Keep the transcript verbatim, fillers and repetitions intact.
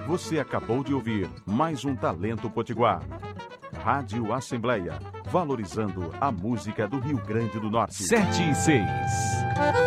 Você acabou de ouvir mais um Talento Potiguar. Rádio Assembleia, valorizando a música do Rio Grande do Norte. Sete e seis.